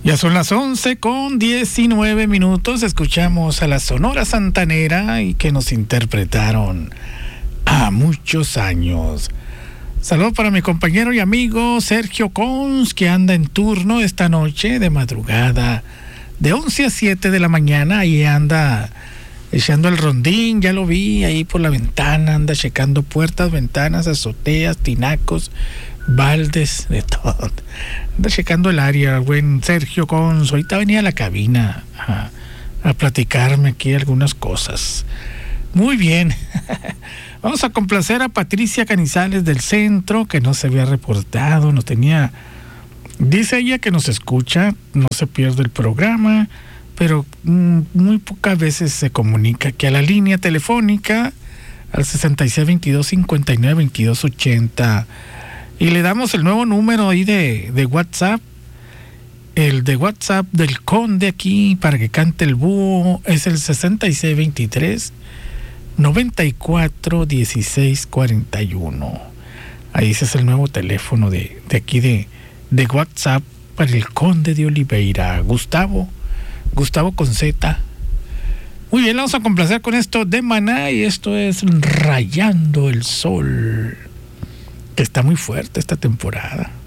Ya son las 11:19. Escuchamos a la Sonora Santanera y que nos interpretaron a muchos años. Saludos para mi compañero y amigo Sergio Cons, que anda en turno esta noche de madrugada, de 11 a 7 de la mañana. Ahí anda echando el rondín, ya lo vi ahí por la ventana, anda checando puertas, ventanas, azoteas, tinacos, baldes, de todo. Anda checando el área, buen Sergio Cons. Ahorita venía a la cabina a platicarme aquí algunas cosas. Muy bien. Vamos a complacer a Patricia Canizales del Centro, que no se había reportado, no tenía... Dice ella que nos escucha, no se pierde el programa, pero muy pocas veces se comunica aquí a la línea telefónica al 6622-592280. Y le damos el nuevo número ahí de WhatsApp. El de WhatsApp del Conde aquí para que cante el búho es el 6623-941641. Ahí ese es el nuevo teléfono de aquí de WhatsApp para el Conde de Oliveira. Gustavo con Z. Muy bien, vamos a complacer con esto de Maná, y esto es Rayando el Sol, que está muy fuerte esta temporada.